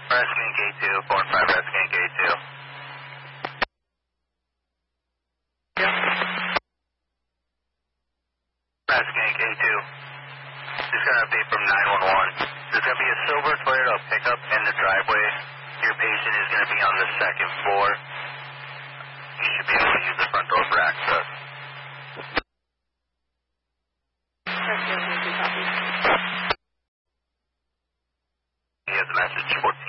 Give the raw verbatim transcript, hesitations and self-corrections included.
Rescuing gate two, four and five, rescuing gate two. Yep. Rescuing gate two. Just got an update from nine one one. There's going to be a silver Toyota pickup in the driveway. Your patient is going to be on the second floor. You should be able to use the front door for access. He has a message for